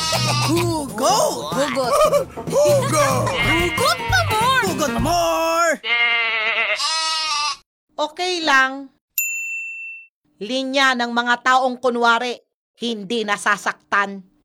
Hugot! Hugot. Hugot! Hugot pa more! Hugot pa more! Okay lang. Linya ng mga taong kunwari, hindi nasasaktan.